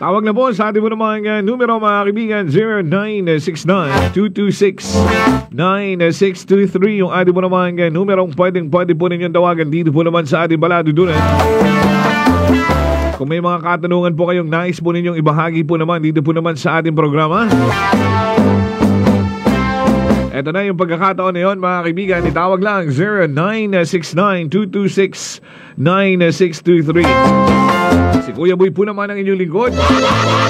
Tawag na po sa ating po namang numero mga kaibigan, 0969-226-9623. Yung ating po namang numerong pwede po ninyong tawagan dito po naman sa ating baladudunan. Kung may mga katanungan po kayong nais po ninyong ibahagi po naman dito po naman sa ating programa. Ito na yung pagkakataon na yun mga kaibigan. Itawag lang 0969-226-9623. Si Kuya Boy po naman ang inyong lingkod.